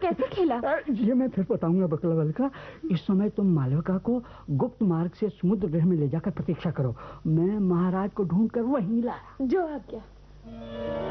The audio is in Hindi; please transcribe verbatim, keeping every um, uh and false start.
कैसे खेला? ये मैं फिर बताऊंगा बकलावल्का। इस समय तुम मालविका को गुप्त मार्ग से समुद्र गृह में ले जाकर प्रतीक्षा करो। मैं महाराज को ढूंढकर वहीं लाया। जो आज्ञा।